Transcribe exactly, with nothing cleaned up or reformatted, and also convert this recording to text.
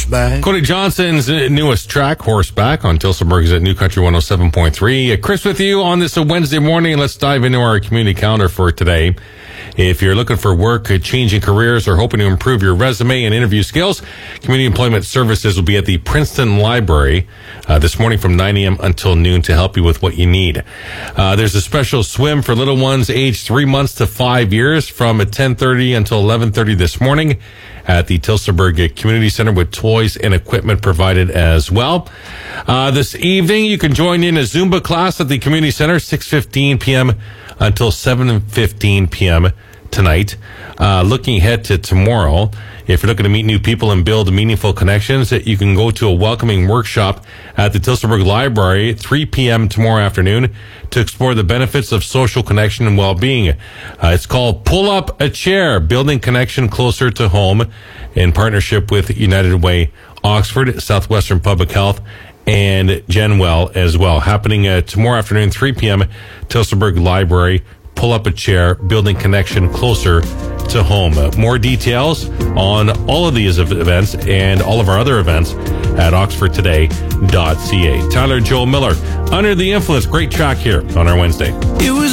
Horseback. Cody Johnson's newest track, Horseback, on Tilsonburg's at New Country one oh seven point three. Chris with you on this Wednesday morning. Let's dive into our community calendar for today. If you're looking for work, changing careers, or hoping to improve your resume and interview skills, Community Employment Services will be at the Princeton Library uh, this morning from nine a.m. until noon to help you with what you need. Uh, there's a special swim for little ones aged three months to five years from ten thirty until eleven thirty this morning at the Tilsonburg Community Center with toys and equipment provided as well. Uh, this evening, you can join in a Zumba class at the Community Center, six fifteen p.m. until seven fifteen p.m. tonight. Uh, looking ahead to tomorrow, if you're looking to meet new people and build meaningful connections, you can go to a welcoming workshop at the Tilsonburg Library, three p.m. tomorrow afternoon, to explore the benefits of social connection and well-being. Uh, it's called Pull Up a Chair, Building Connection Closer to Home, in partnership with United Way Oxford, Southwestern Public Health, and Genwell as well. Happening uh, tomorrow afternoon, three p.m., Tilsonburg Library. Pull Up a Chair, Building Connection Closer to Home. Uh, more details on all of these events and all of our other events at oxford today dot c a. Tyler Joel Miller, Under the Influence. Great track here on our Wednesday. It was